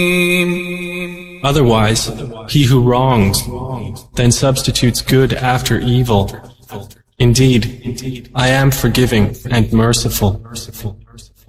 Otherwise, he who wrongs, then substitutes good after evil. Indeed, I am forgiving and merciful.